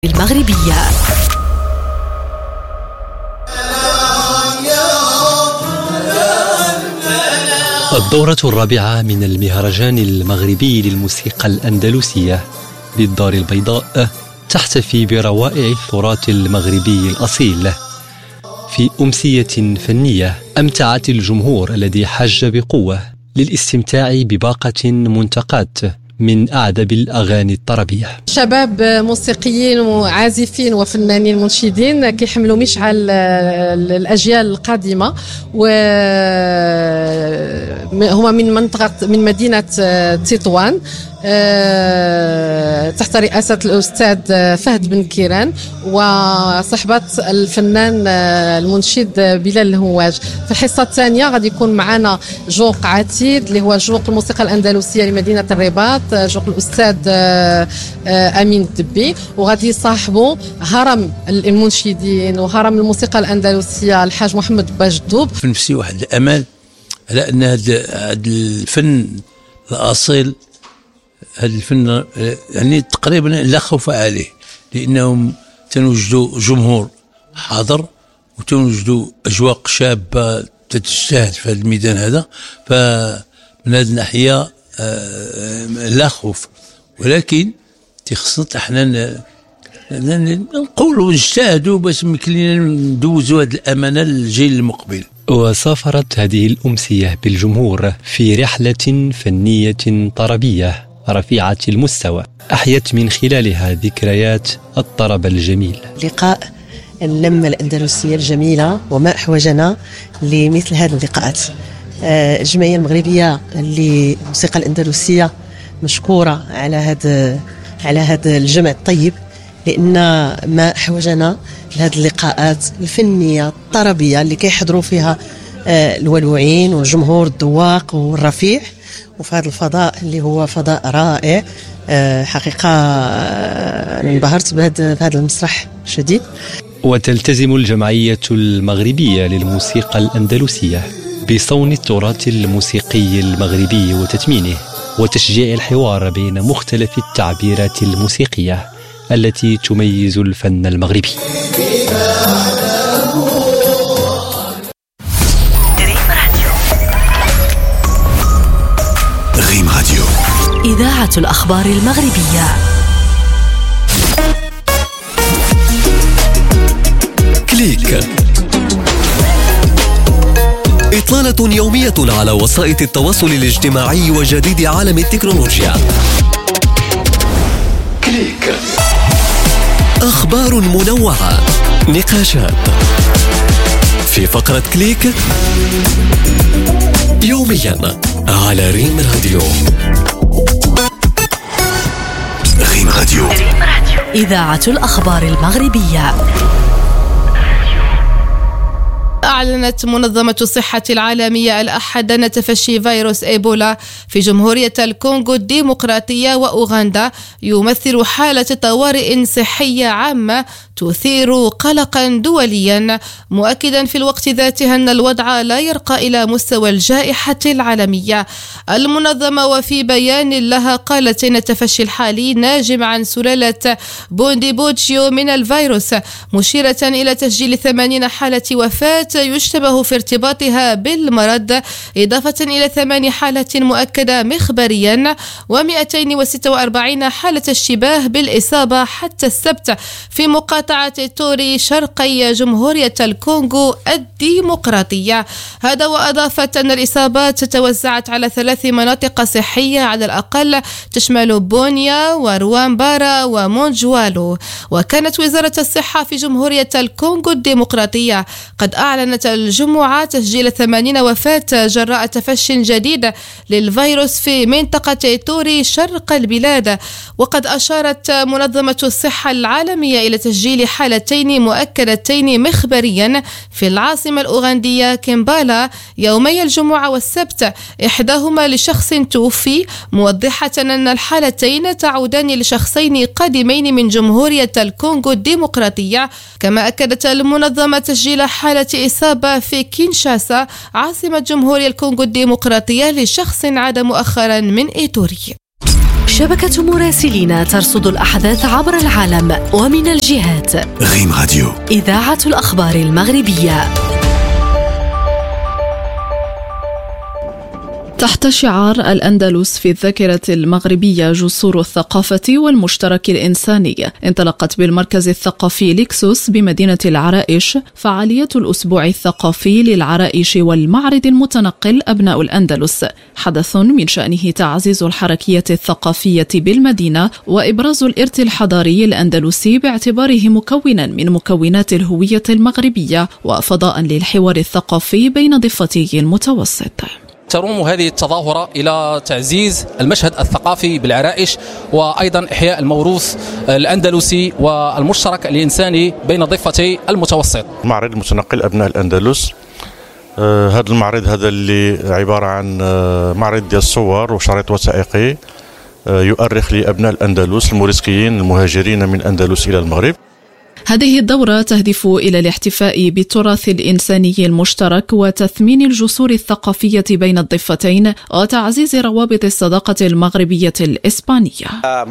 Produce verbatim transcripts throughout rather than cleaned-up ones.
المغربية. الدورة الرابعة من المهرجان المغربي للموسيقى الأندلسية بالدار البيضاء تحتفي بروائع التراث المغربي الأصيل في أمسية فنية أمتعت الجمهور الذي حج بقوة للاستمتاع بباقة منتقاة من أعذب الأغاني الطربية. شباب موسيقيين وعازفين وفنانين منشدين كيحملوا مشعل الأجيال القادمة، وهما من منطقة من مدينة تطوان تحت رئاسة الأستاذ فهد بن كيران وصحبة الفنان المنشد بلال الهواج. في الحصة الثانية غادي يكون معنا جوق عتيد اللي هو جوق الموسيقى الأندلسية لمدينة الرباط، جوق الأستاذ أمين الدبي، وغادي يصاحبوا هرم المنشدين وهرم الموسيقى الأندلسية الحاج محمد باجدوب. في نفسي واحد الأمل على أن هذا الفن الأصيل، هذا الفن يعني تقريبا لا خوف عليه، لأنهم تنوجدوا جمهور حاضر وتنوجدوا أجواق شابة تتجتهد في هذا الميدان هذا. فمن هذه الناحية لا خوف، ولكن تخصنا احنا نقولوا ونجتهدوا باش يمكن ندوزوا هذه الأمانة للجيل المقبل. وسافرت هذه الأمسية بالجمهور في رحلة فنية طربية رفيعة المستوى أحيت من خلالها ذكريات الطرب الجميل. لقاء اللمة الأندلسية الجميلة وما أحوجنا لمثل هذه اللقاءات. الجمعية المغربية للموسيقى الأندلسية مشكورة على هذا على هذا الجمع الطيب، لأن ما أحوجنا لهذه اللقاءات الفنية الطربية اللي كيحضروا فيها الولوعين والجمهور الذواق والرفيع، وفي هذا الفضاء اللي هو فضاء رائع. حقيقة انبهرت بهذا المسرح شديد. وتلتزم الجمعية المغربية للموسيقى الأندلسية بصون التراث الموسيقي المغربي وتثمينه وتشجيع الحوار بين مختلف التعبيرات الموسيقية التي تميز الفن المغربي. ريم راديو، إذاعة الأخبار المغربية. كليك، إطلالة يومية على وسائط التواصل الاجتماعي وجديد عالم التكنولوجيا. كليك، أخبار منوعة، نقاشات في فقرة كليك يوميا على ريم راديو. ريم راديو، إذاعة الأخبار المغربية. أعلنت منظمة الصحة العالمية الأحد أن تفشي فيروس إيبولا في جمهورية الكونغو الديمقراطية وأوغندا يمثل حالة طوارئ صحية عامة تثير قلقا دوليا، مؤكدا في الوقت ذاته أن الوضع لا يرقى إلى مستوى الجائحة العالمية. المنظمة وفي بيان لها قالت إن التفشي الحالي ناجم عن سلالة بونديبوتشيو من الفيروس، مشيرة إلى تسجيل ثمانين حالة وفاة يشتبه في ارتباطها بالمرض، إضافة إلى ثمان حالات مؤكدة مخبريا ومئتين وستة وأربعين حالة اشتباه بالإصابة حتى السبت في مقاطعة توري شرقي جمهورية الكونغو الديمقراطية. هذا وأضافت أن الإصابات توزعت على ثلاث مناطق صحية على الأقل تشمل بونيا وروامبارا ومونجوالو. وكانت وزارة الصحة في جمهورية الكونغو الديمقراطية قد أعلنت الجمعة تسجيل ثمانين وفاة جراء تفشٍ جديد للفيروس في منطقة توري شرق البلاد. وقد أشارت منظمة الصحة العالمية إلى تسجيل حالتين مؤكدتين مخبريا في العاصمة الأوغندية كمبالا يومي الجمعة والسبت، إحداهما لشخص توفي، موضحة أن الحالتين تعودان لشخصين قادمين من جمهورية الكونغو الديمقراطية. كما أكدت المنظمة تسجيل حالة إصابة في كينشاسا عاصمة جمهورية الكونغو الديمقراطية لشخص عاد مؤخرا من إيتوري. شبكة مراسلين ترصد الأحداث عبر العالم ومن الجهات. ريم راديو، إذاعة الأخبار المغربية. تحت شعار الأندلس في الذاكرة المغربية جسور الثقافة والمشترك الإنساني، انطلقت بالمركز الثقافي لكسوس بمدينة العرائش فعالية الأسبوع الثقافي للعرائش والمعرض المتنقل أبناء الأندلس، حدث من شأنه تعزيز الحركية الثقافية بالمدينة وإبراز الإرث الحضاري الأندلسي باعتباره مكونا من مكونات الهوية المغربية وفضاء للحوار الثقافي بين ضفتي المتوسط. تروم هذه التظاهرة إلى تعزيز المشهد الثقافي بالعرائش وأيضا إحياء الموروث الأندلسي والمشترك الإنساني بين ضفتي المتوسط. معرض متنقل أبناء الأندلس، آه هذا المعرض هذا اللي عبارة عن آه معرض ديال الصور وشريط وثائقي آه يؤرخ لأبناء الأندلس الموريسكيين المهاجرين من الأندلس إلى المغرب. هذه الدورة تهدف إلى الاحتفاء بالتراث الإنساني المشترك وتثمين الجسور الثقافية بين الضفتين وتعزيز روابط الصداقة المغربية الإسبانية.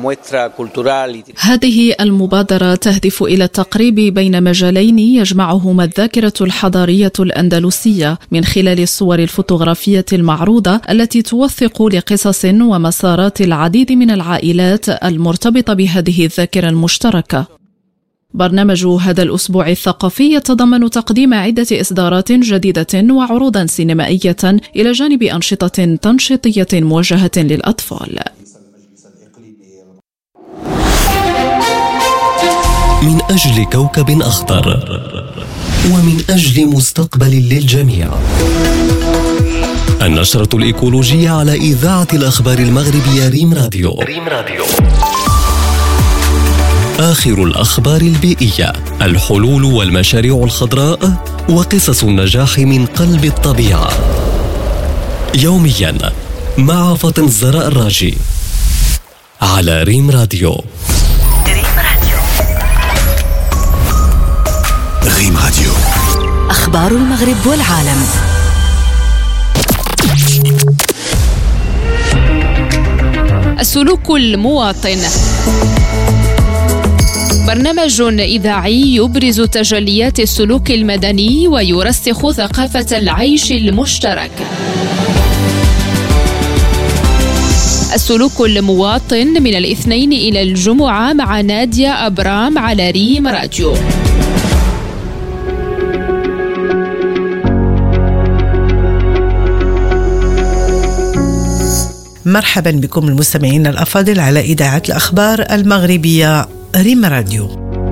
هذه المبادرة تهدف إلى التقريب بين مجالين يجمعهما الذاكرة الحضارية الأندلسية من خلال الصور الفوتوغرافية المعروضة التي توثق لقصص ومسارات العديد من العائلات المرتبطة بهذه الذاكرة المشتركة. برنامج هذا الأسبوع الثقافي يتضمن تقديم عدة إصدارات جديدة وعروضا سينمائية إلى جانب أنشطة تنشيطية موجهة للأطفال. من أجل كوكب أخضر ومن أجل مستقبل للجميع. النشرة الإيكولوجية على إذاعة الأخبار المغربية ريم راديو. ريم راديو. آخر الأخبار البيئية، الحلول والمشاريع الخضراء وقصص النجاح من قلب الطبيعة. يوميا مع فاطمة الزهراء الراجي على ريم راديو. ريم راديو. ريم راديو. أخبار المغرب والعالم. السلوك المواطن، برنامج إذاعي يبرز تجليات السلوك المدني ويرسخ ثقافة العيش المشترك. السلوك المواطن من الاثنين إلى الجمعة مع نادية أبرام على ريم راديو. مرحبا بكم المستمعين الأفاضل على إذاعة الأخبار المغربية ريم راديو.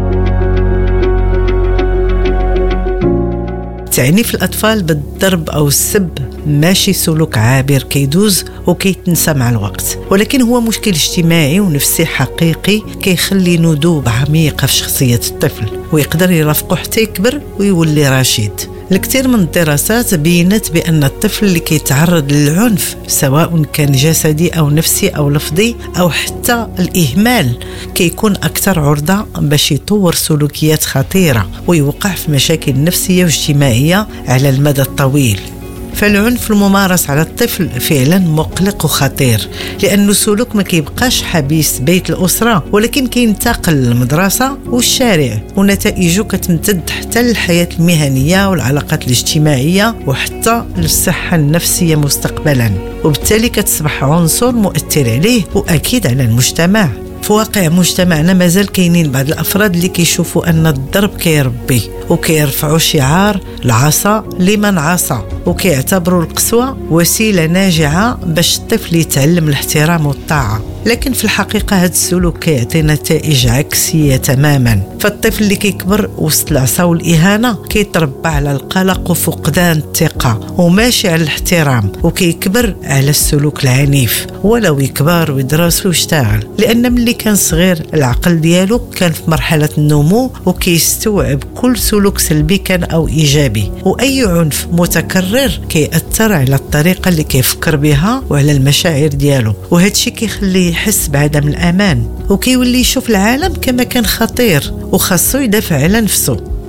تعنيف الأطفال بالضرب أو السب ماشي سلوك عابر كيدوز وكيتنسى مع الوقت، ولكن هو مشكل اجتماعي ونفسي حقيقي كيخلي ندوب عميقة في شخصية الطفل ويقدر يرافقه حتى يكبر ويولي رشيد. الكثير من الدراسات بينت بأن الطفل اللي كيتعرض للعنف سواء كان جسدي أو نفسي أو لفظي أو حتى الإهمال كيكون أكثر عرضة باش يطور سلوكيات خطيرة ويوقع في مشاكل نفسية واجتماعية على المدى الطويل. فالعنف الممارس على الطفل فعلا مقلق وخطير، لأنه سلوك ما كيبقاش حبيس بيت الأسرة ولكن كينتقل للمدرسة والشارع، ونتائجه كتمتد حتى للحياة المهنية والعلاقات الاجتماعية وحتى للصحة النفسية مستقبلا، وبالتالي كتصبح عنصر مؤثر عليه وأكيد على المجتمع. في واقع مجتمعنا مازال كاينين بعض الأفراد اللي كيشوفوا أن الضرب كيربي وكيرفعوا شعار العصا لمن عصى، وكيعتبروا القسوة وسيلة ناجعة باش الطفل يتعلم الاحترام والطاعة. لكن في الحقيقة هذا السلوك كيعطي نتائج عكسية تماما. فالطفل اللي كيكبر وسط العصا والإهانة كيتربى على القلق وفقدان الثقة وماشي على الاحترام، وكيكبر على السلوك العنيف ولو يكبر ويدرس ويشتغل، لأن ملي كان صغير العقل ديالو كان في مرحلة النمو وكيستوعب كل سلوك سلبي كان أو إيجابي، وأي عنف متكرر كيأثر على الطريقة اللي كيفكر بها وعلى المشاعر ديالو، وهادشي كيخليه يحس بعدم الأمان وكيولي يشوف العالم كما كان خطير وخاصو يدافع على نفسه.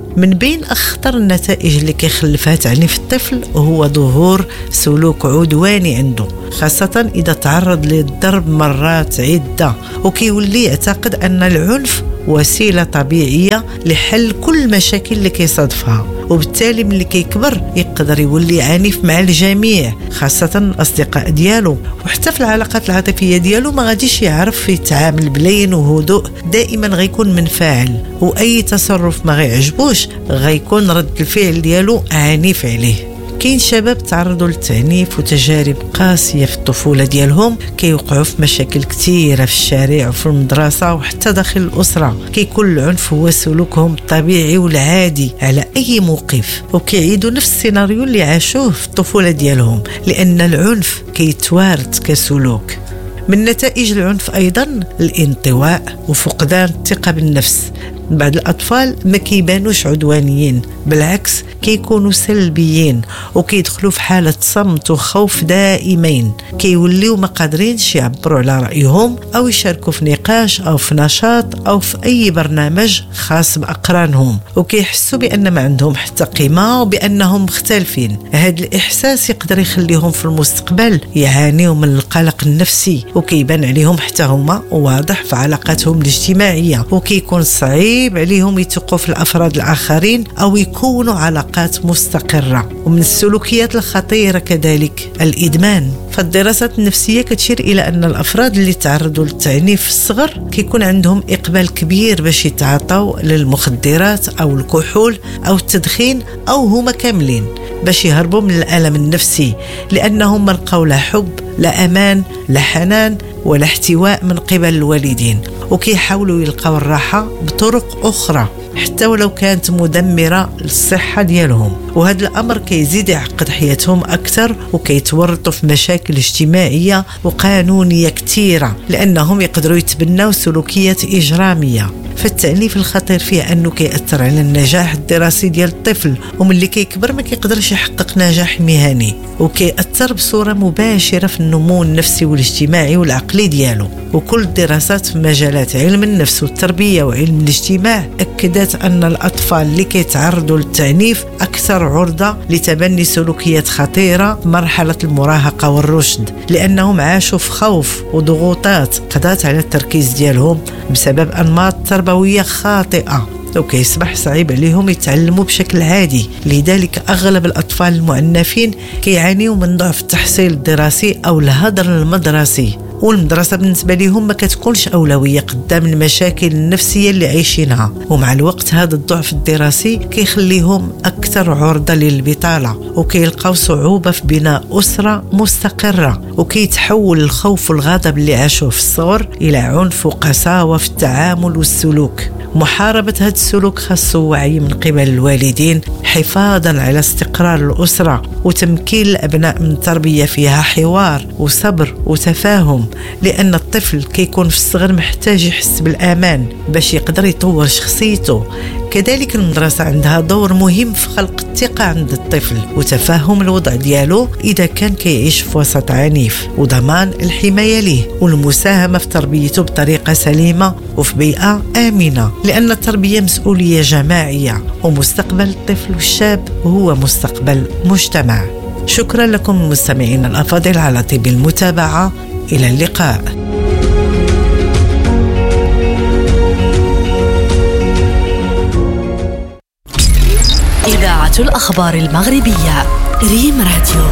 من بين أخطر النتائج اللي كيخلفها تعنيف الطفل هو ظهور سلوك عدواني عنده، خاصة إذا تعرض للضرب مرات عدة، وكيولي يعتقد أن العنف وسيلة طبيعية لحل كل المشاكل اللي كيصادفها، وبالتالي ملي كيكبر يقدر يولي عنيف مع الجميع، خاصة الأصدقاء ديالو، وحتى في العلاقات العاطفية ديالو ما غاديش يعرف يتعامل بلين وهدوء، دائما غيكون منفعل، وأي تصرف ما غيعجبوش غيكون رد الفعل ديالو عنيف عليه. كاين شباب تعرضوا للتعنيف وتجارب قاسية في الطفولة ديالهم، كيوقعوا في مشاكل كثيرة في الشارع وفي المدرسة وحتى داخل الأسرة. كيكون العنف هو سلوكهم الطبيعي والعادي على أي موقف، وكيعيدوا نفس السيناريو اللي عاشوه في الطفولة ديالهم، لأن العنف كيتوارث كسلوك. من نتائج العنف أيضا الانطواء وفقدان الثقة بالنفس. بعض الأطفال ما كيبانوش عدوانيين، بالعكس كيكونوا سلبيين وكيدخلوا في حالة صمت وخوف دائمين، كيوليو ما قادرينش يعبروا على رأيهم أو يشاركوا في نقاش أو في نشاط أو في أي برنامج خاص بأقرانهم، وكيحسوا بأن ما عندهم حتى قيمة وبأنهم مختلفين. هذا الإحساس يقدر يخليهم في المستقبل يعانيوا من القلق النفسي، وكيبان عليهم حتى هما واضح في علاقاتهم الاجتماعية، وكيكون صعيب عليهم يثقوا في الأفراد الآخرين أو يكونوا علاقات مستقرة. ومن السلوكيات الخطيرة كذلك الإدمان. فالدراسات النفسية كتشير إلى أن الأفراد اللي تعرضوا للتعنيف في الصغر كيكون عندهم إقبال كبير باش يتعاطوا للمخدرات أو الكحول أو التدخين أو هما كاملين باش يهربوا من الألم النفسي، لأنهم ما لقاو لا حب لا أمان لا حنان ولا احتواء من قبل الوالدين، وكيحاولوا يلقاو الراحة بطرق أخرى حتى ولو كانت مدمرة للصحة ديالهم. وهذا الأمر كيزيد يعقد حياتهم أكثر، وكيتورطوا في مشاكل اجتماعية وقانونية كثيرة، لأنهم يقدروا يتبنوا سلوكيات إجرامية. فالتعنيف الخطير فيه أنه كيأثر على النجاح الدراسي ديال الطفل، وملي كيكبر ما كيقدرش يحقق نجاح مهني، وكيأثر بصورة مباشرة في النمو النفسي والاجتماعي والعقلي ديالو. وكل الدراسات في مجالات علم النفس والتربية وعلم الاجتماع أكدت أن الأطفال اللي كيتعرضوا للتعنيف أكثر عرضة لتبني سلوكيات خطيرة في مرحلة المراهقة والرشد، لأنهم عاشوا في خوف وضغوطات قضت على التركيز ديالهم بسبب أنماط تربوية خاطئة، وكيصبح صعيب عليهم يتعلموا بشكل عادي. لذلك أغلب الأطفال المعنفين كيعانيوا من ضعف التحصيل الدراسي أو الهدر المدرسي، والمدرسة بالنسبة لهم ما كتكونش أولوية قدام المشاكل النفسية اللي عايشينها. ومع الوقت هذا الضعف الدراسي كيخليهم أكثر عرضة للبطالة، وكيلقاو صعوبة في بناء أسرة مستقرة، وكيتحول الخوف والغضب اللي عاشوه في الصغر إلى عنف وقساوة في التعامل والسلوك. محاربة هذا السلوك خاصه وعي من قبل الوالدين حفاظا على استقرار الأسرة، وتمكين الأبناء من تربية فيها حوار وصبر وتفاهم، لأن الطفل كيكون في الصغر محتاج يحس بالأمان باش يقدر يطور شخصيته. كذلك المدرسة عندها دور مهم في خلق الثقة عند الطفل وتفهم الوضع ديالو إذا كان كيعيش في وسط عنيف، وضمان الحماية ليه والمساهمة في تربيته بطريقة سليمة وفي بيئة آمنة، لأن التربية مسؤولية جماعية، ومستقبل الطفل والشاب هو مستقبل مجتمع. شكرا لكم مستمعين الأفاضل على طيب المتابعة، إلى اللقاء. إذاعة الأخبار المغربية ريم راديو.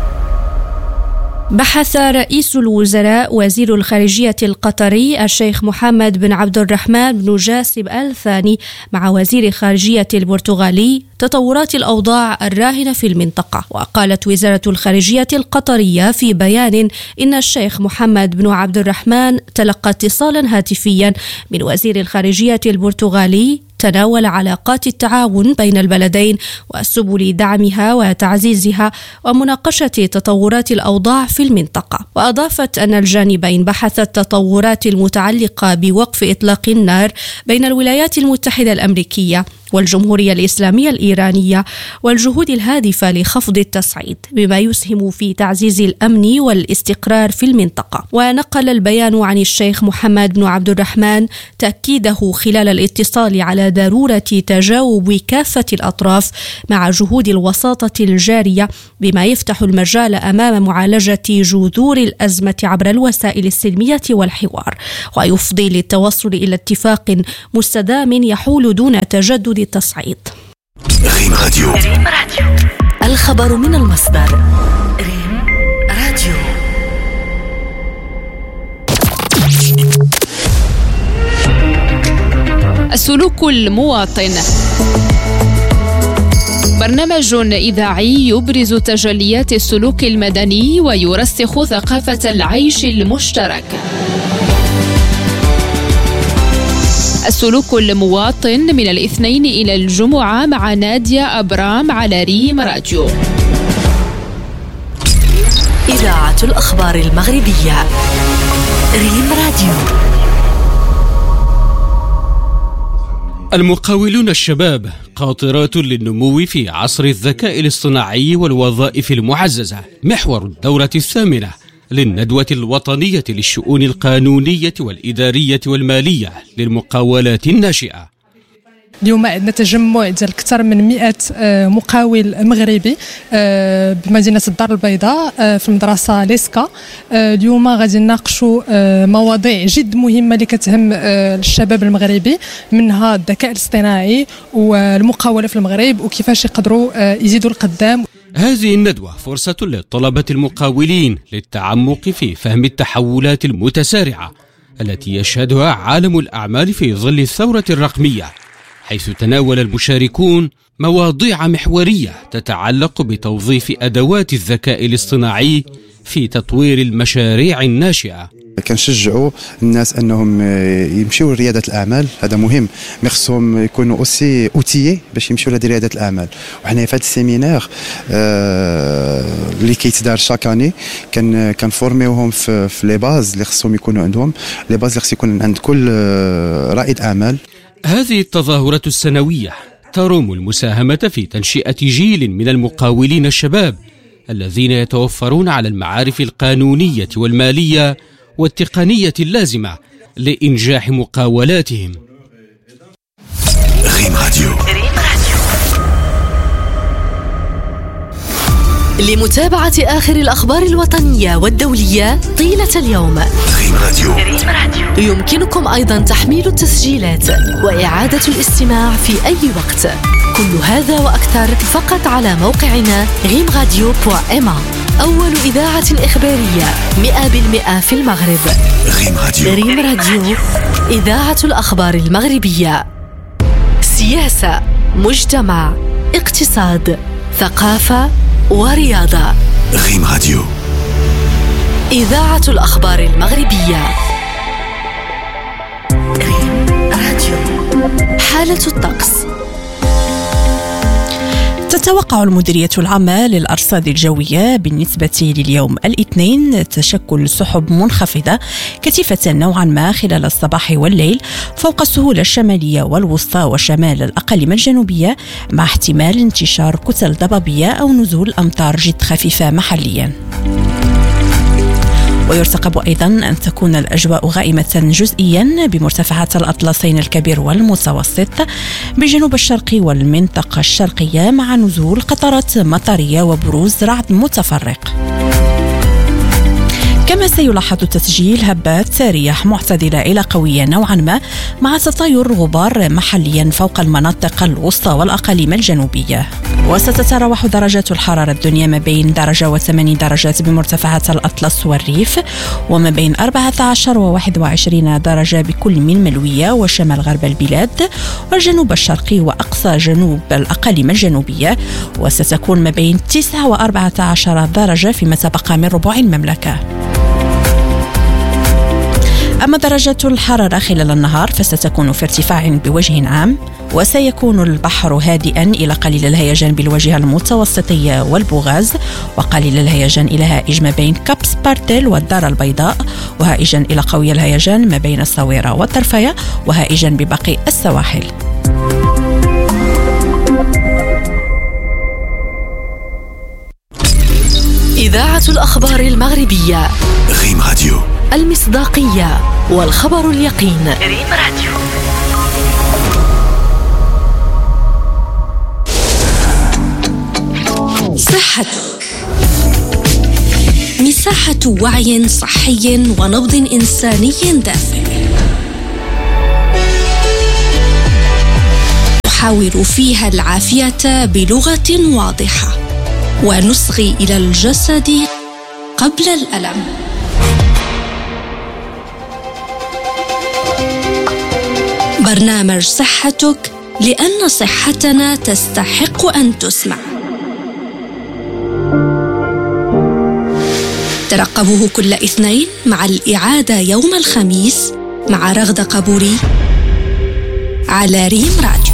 بحث رئيس الوزراء وزير الخارجية القطري الشيخ محمد بن عبد الرحمن بن جاسم آل ثاني مع وزير الخارجية البرتغالي تطورات الأوضاع الراهنة في المنطقة. وقالت وزارة الخارجية القطرية في بيان إن الشيخ محمد بن عبد الرحمن تلقى اتصالا هاتفيا من وزير الخارجية البرتغالي تناول علاقات التعاون بين البلدين وسبل دعمها وتعزيزها ومناقشة تطورات الأوضاع في المنطقة. وأضافت أن الجانبين بحثا التطورات المتعلقة بوقف إطلاق النار بين الولايات المتحدة الأمريكية والجمهورية الإسلامية الإيرانية والجهود الهادفة لخفض التصعيد بما يسهم في تعزيز الأمن والاستقرار في المنطقة. ونقل البيان عن الشيخ محمد بن عبد الرحمن تأكيده خلال الاتصال على ضرورة تجاوب كافة الأطراف مع جهود الوساطة الجارية بما يفتح المجال أمام معالجة جذور الأزمة عبر الوسائل السلمية والحوار، ويفضي للتوصل إلى اتفاق مستدام يحول دون تجدد التصعيد. ريم راديو. الخبر من المصدر. ريم راديو. السلوك المواطن، برنامج إذاعي يبرز تجليات السلوك المدني ويرسخ ثقافة العيش المشترك. السلوك المواطن من الاثنين إلى الجمعة مع نادية أبرام على ريم راديو. إذاعة الأخبار المغربية. ريم راديو. المقاولون الشباب قاطرات للنمو في عصر الذكاء الاصطناعي والوظائف المعززة، محور الدورة الثامنة للندوة الوطنية للشؤون القانونية والإدارية والمالية للمقاولات الناشئة. اليوم عندنا تجمع ديال أكثر من مئة مقاول مغربي بمدينة الدار البيضاء في المدرسة ليسكا. اليوم غادي نناقشوا مواضيع جد مهمة اللي كتهم الشباب المغربي، منها الذكاء الاصطناعي والمقاولة في المغرب وكيفاش يقدروا يزيدوا القدام. هذه الندوة فرصة للطلبة المقاولين للتعمق في فهم التحولات المتسارعة التي يشهدها عالم الأعمال في ظل الثورة الرقمية، حيث تناول المشاركون مواضيع محورية تتعلق بتوظيف أدوات الذكاء الاصطناعي في تطوير المشاريع الناشئة. كنشجعوا الناس انهم يمشيوا لرياده الاعمال، هذا مهم، مي خصهم يكونوا اوسي اوتيي باش يمشيوا لرياده الاعمال. وحنا في هذا السيمينار آه اللي كيتدار شاكاني كان كنفورميوهم في, في لي باز اللي خصهم يكونوا عندهم، لي باز اللي خص يكون عند كل رائد اعمال. هذه التظاهرة السنوية تروم المساهمة في تنشئة جيل من المقاولين الشباب الذين يتوفرون على المعارف القانونية والمالية والتقنية اللازمة لإنجاح مقاولاتهم. ريم راديو. لمتابعة آخر الأخبار الوطنية والدولية طيلة اليوم، ريم راديو. يمكنكم أيضا تحميل التسجيلات وإعادة الاستماع في أي وقت. كل هذا وأكثر فقط على موقعنا ريم راديو دوت إم. أول إذاعة إخبارية مئة بالمئة في المغرب. ريم راديو. ريم راديو، إذاعة الأخبار المغربية. سياسة، مجتمع، اقتصاد، ثقافة ورياضة. ريم راديو. إذاعة الأخبار المغربية. ريم راديو. حالة الطقس. تتوقع المديرية العامة للأرصاد الجوية بالنسبة لليوم الاثنين تشكل سحب منخفضة كثيفة نوعا ما خلال الصباح والليل فوق السهول الشمالية والوسطى وشمال الأقاليم الجنوبية، مع احتمال انتشار كتل ضبابية أو نزول أمطار جد خفيفة محليا. ويرتقب أيضا أن تكون الأجواء غائمة جزئيا بمرتفعات الأطلسين الكبير والمتوسط بالجنوب الشرقي والمنطقة الشرقية، مع نزول قطرات مطرية وبروز رعد متفرق. كما سيلاحظ تسجيل هبات رياح معتدلة إلى قوية نوعا ما، مع تطاير غبار محليا فوق المناطق الوسطى والأقاليم الجنوبية. وستتراوح درجات الحرارة الدنيا ما بين درجة وثماني درجات بمرتفعات الأطلس والريف، وما بين أربعة عشر وواحد وعشرين درجة بكل من ملوية وشمال غرب البلاد والجنوب الشرقي وأقصى جنوب الأقاليم الجنوبية، وستكون ما بين تسعة وأربعة عشر درجة فيما تبقى من ربوع المملكة. أما درجات الحرارة خلال النهار فستكون في ارتفاع بوجه عام، وسيكون البحر هادئا إلى قليل الهيجان بالواجهة المتوسطية والبوغاز، وقليل الهيجان إلى هائج ما بين كاب سبارتيل والدار البيضاء، وهائجا إلى قوي الهيجان ما بين الصويرة والطرفية، وهائجا بباقي السواحل. إذاعة الأخبار المغربية ريم راديو، المصداقية والخبر اليقين. ريم راديو. صحتك، مساحة وعي صحي ونبض إنساني دافئ، نحاور فيها العافية بلغة واضحة ونصغي إلى الجسد قبل الألم. برنامج صحتك، لأن صحتنا تستحق أن تسمع. ترقبوه كل اثنين مع الإعادة يوم الخميس مع رغدة قبوري على ريم راديو.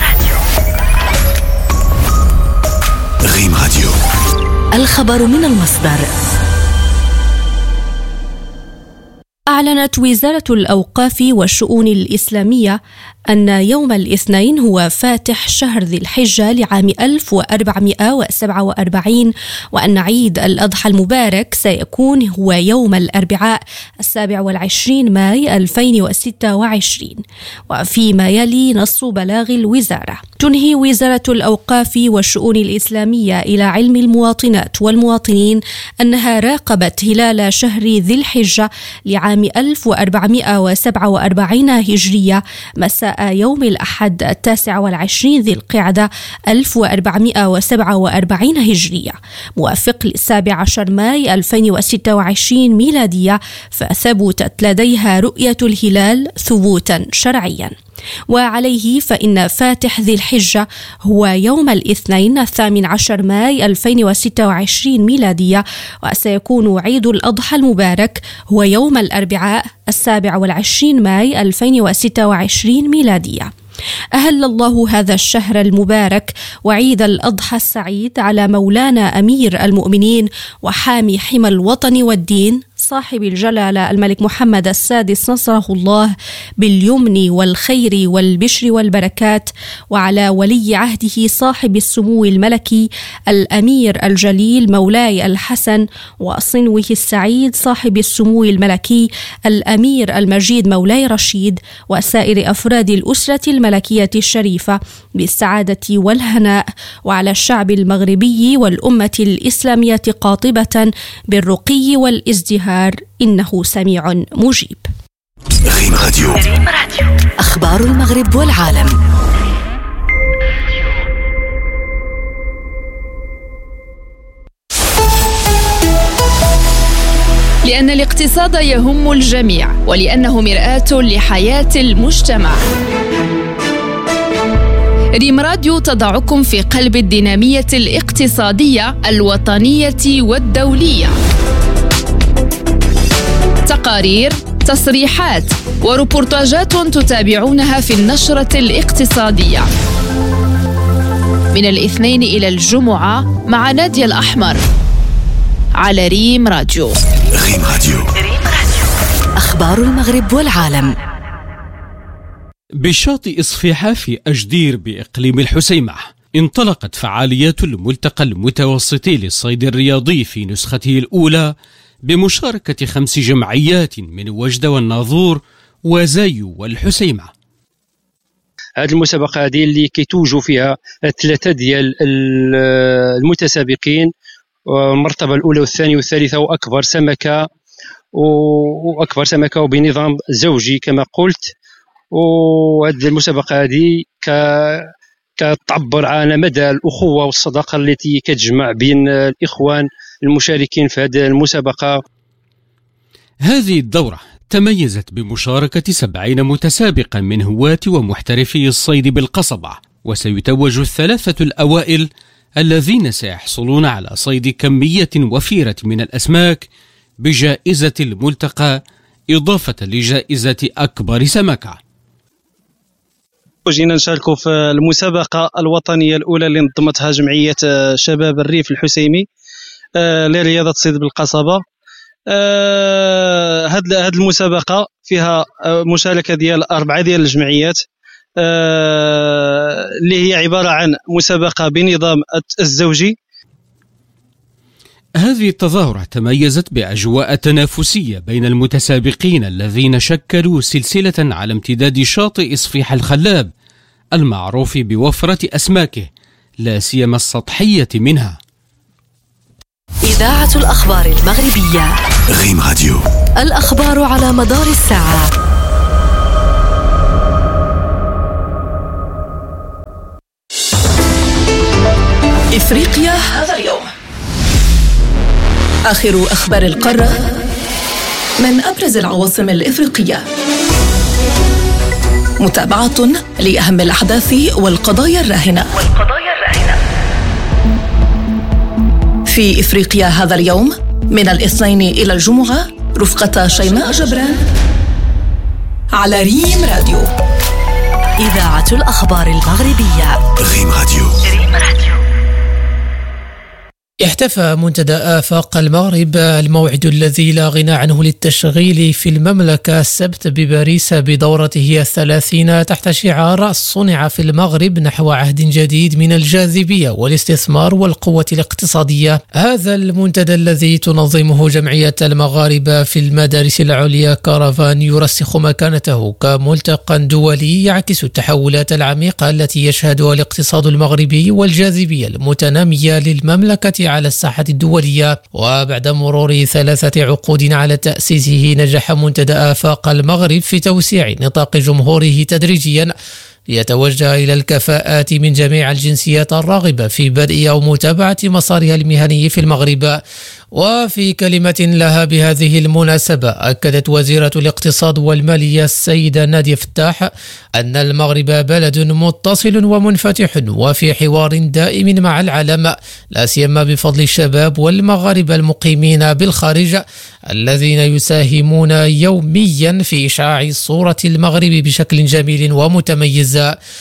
ريم راديو، الخبر من المصدر. أعلنت وزارة الأوقاف والشؤون الإسلامية أن يوم الاثنين هو فاتح شهر ذي الحجة لعام ألف وأربعمائة وسبعة وأربعين، وأن عيد الأضحى المبارك سيكون هو يوم الأربعاء السابع والعشرين ماي ألفين وستة وعشرين. وفيما يلي نص بلاغ الوزارة، تنهي وزارة الأوقاف والشؤون الإسلامية إلى علم المواطنات والمواطنين أنها راقبت هلال شهر ذي الحجة لعام ألف وأربعمائة وسبعة وأربعين هجرية مساء يوم الأحد التاسع والعشرين ذي القعدة ألف وأربعمائة وسبعة وأربعين هجرية، موافق للسابع عشر ماي ألفين وستة وعشرين ميلادية، فثبتت لديها رؤية الهلال ثبوتا شرعيا. وعليه فإن فاتح ذي الحجة هو يوم الاثنين الثامن عشر ماي ألفين وستة وعشرين ميلادية، وسيكون عيد الأضحى المبارك هو يوم الأربعاء السابع والعشرين ماي ألفين وستة وعشرين ميلادية. أهل الله هذا الشهر المبارك وعيد الأضحى السعيد على مولانا أمير المؤمنين وحامي حمى الوطن والدين صاحب الجلالة الملك محمد السادس نصره الله باليمن والخير والبشر والبركات، وعلى ولي عهده صاحب السمو الملكي الأمير الجليل مولاي الحسن، وصنوه السعيد صاحب السمو الملكي الأمير المجيد مولاي رشيد، وسائر أفراد الأسرة الملكية الشريفة بالسعادة والهناء، وعلى الشعب المغربي والأمة الإسلامية قاطبة بالرقي والازدهار، إنه سميع مجيب. ريم راديو، أخبار المغرب والعالم. لأن الاقتصاد يهم الجميع، ولأنه مرآة لحياة المجتمع. ريم راديو تضعكم في قلب الدينامية الاقتصادية الوطنية والدولية. تقارير، تصريحات وريبورتاجات تتابعونها في النشرة الاقتصادية من الاثنين إلى الجمعة مع نادية الأحمر على ريم راديو. ريم راديو، أخبار المغرب والعالم. بشاطئ صفيحة في أجدير بإقليم الحسيمة انطلقت فعاليات الملتقى المتوسطي للصيد الرياضي في نسخته الأولى بمشاركة خمس جمعيات من وجدة والناظور وزايو والحسيمة. هذه المسابقة هذه اللي كيتوجوا فيها ثلاثة ديال المتسابقين، المرتبة الأولى والثانية والثالثة، وأكبر سمكة وأكبر سمكة وبنظام زوجي كما قلت. وهذه المسابقة هذه كتعبر عن مدى الأخوة والصداقة التي كتجمع بين الإخوان المشاركين في هذه المسابقة. هذه الدورة تميزت بمشاركة سبعين متسابقا من هواة ومحترفي الصيد بالقصبة، وسيتوج الثلاثة الأوائل الذين سيحصلون على صيد كمية وفيرة من الأسماك بجائزة الملتقى، إضافة لجائزة أكبر سمكة. وجينا نشاركوا في المسابقة الوطنية الأولى اللي نظمتها جمعية شباب الريف الحسيمي لرياضة الصيد بالقصبة. هذه المسابقة فيها مشاركة ديال أربعة ديال الجمعيات، اللي هي عبارة عن مسابقة بنظام الزوجي. هذه التظاهرة تميزت بأجواء تنافسية بين المتسابقين الذين شكلوا سلسلة على امتداد شاطئ صفيح الخلاب المعروف بوفرة أسماكه لا سيما السطحية منها. إذاعة الأخبار المغربية غيم راديو، الأخبار على مدار الساعة. إفريقيا هذا اليوم، آخر أخبار القارة من أبرز العواصم الإفريقية، متابعة لأهم الأحداث والقضايا الراهنة في إفريقيا هذا اليوم من الاثنين إلى الجمعة رفقة شيماء جبران على ريم راديو. إذاعة الأخبار المغربية ريم راديو. احتفى منتدى آفاق المغرب الموعد الذي لا غنى عنه للتشغيل في المملكة السبت بباريس بدورته الثلاثين تحت شعار صنع في المغرب نحو عهد جديد من الجاذبية والاستثمار والقوة الاقتصادية. هذا المنتدى الذي تنظمه جمعية المغاربة في المدارس العليا كارفان يرسخ مكانته كملتقى دولي يعكس التحولات العميقة التي يشهدها الاقتصاد المغربي والجاذبية المتنامية للمملكة على الساحة الدولية. وبعد مرور ثلاثة عقود على تأسيسه نجح منتدى آفاق المغرب في توسيع نطاق جمهوره تدريجيا ليتوجه إلى الكفاءات من جميع الجنسيات الراغبة في بدء أو متابعة مسارها المهني في المغرب. وفي كلمة لها بهذه المناسبة أكدت وزيرة الاقتصاد والمالية السيدة نادية فتاح أن المغرب بلد متصل ومنفتح وفي حوار دائم مع العالم، لا سيما بفضل الشباب والمغاربة المقيمين بالخارج الذين يساهمون يوميا في إشعاع صورة المغرب بشكل جميل ومتميز.